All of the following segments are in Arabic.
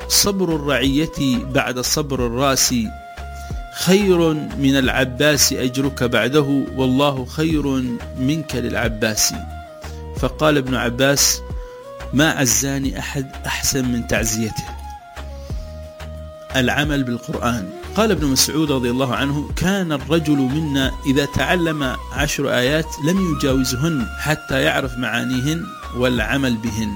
صبر الرعية بعد صبر الراس خير من العباس أجرك بعده، والله خير منك للعباس. فقال ابن عباس: ما عزاني أحد أحسن من تعزيته. العمل بالقرآن. قال ابن مسعود رضي الله عنه: كان الرجل منا إذا تعلم 10 آيات لم يجاوزهن حتى يعرف معانيهن والعمل بهن.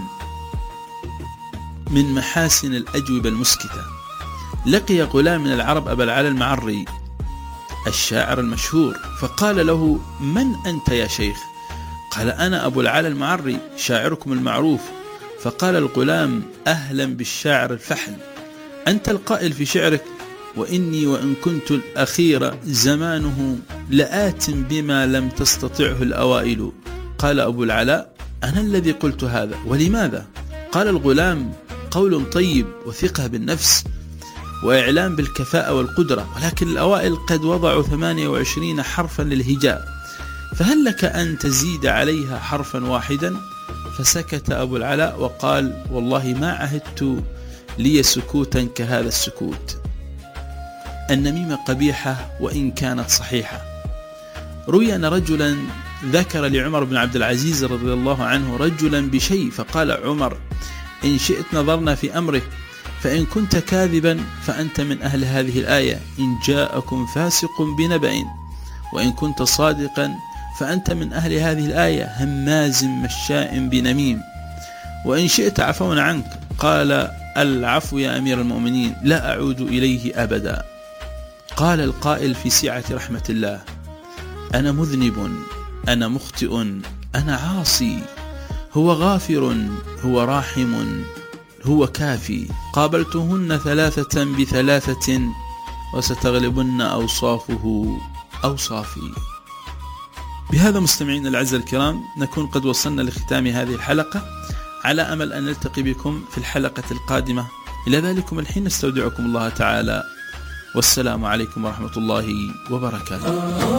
من محاسن الأجوبة المسكتة: لقي غلام من العرب أبا العلا المعري الشاعر المشهور، فقال له: من أنت يا شيخ؟ قال: أنا أبو العلا المعري شاعركم المعروف. فقال الغلام: أهلا بالشاعر الفحل، أنت القائل في شعرك: وإني وإن كنت الأخير زمانه لآت بما لم تستطعه الأوائل. قال أبو العلاء: أنا الذي قلت هذا، ولماذا؟ قال الغلام: قول طيب وثقة بالنفس وإعلام بالكفاءة والقدرة، ولكن الأوائل قد وضعوا 28 حرفا للهجاء، فهل لك أن تزيد عليها حرفا واحدا؟ فسكت أبو العلاء وقال: والله ما عهدت لي سكوتا كهذا السكوت. النميمة قبيحة وإن كانت صحيحة. روي أن رجلا ذكر لعمر بن عبد العزيز رضي الله عنه رجلا بشيء، فقال عمر: إن شئت نظرنا في أمرك، فإن كنت كاذبا فأنت من أهل هذه الآية: إن جاءكم فاسق بنبأ. وإن كنت صادقا فأنت من أهل هذه الآية: هماز مشاء بنميم. وإن شئت عفونا عنك. قال: العفو يا أمير المؤمنين، لا أعود إليه أبدا. قال القائل في سعة رحمة الله: أنا مذنب، أنا مخطئ، أنا عاصي، هو غافر، هو راحم، هو كافي. قابلتهن 3 ب3 وستغلبن أوصافه أوصافي. بهذا مستمعين الأعزاء الكرام نكون قد وصلنا لختام هذه الحلقة، على أمل أن نلتقي بكم في الحلقة القادمة. إلى ذلكم الحين نستودعكم الله تعالى، والسلام عليكم ورحمة الله وبركاته.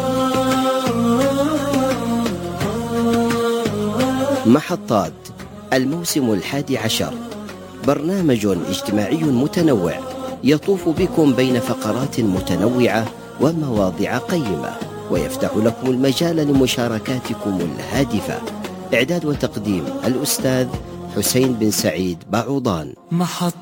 محطات الموسم 11، برنامج اجتماعي متنوع يطوف بكم بين فقرات متنوعة ومواضيع قيمة، ويفتح لكم المجال لمشاركاتكم الهادفة. إعداد وتقديم الأستاذ حسين بن سعيد بعوضان.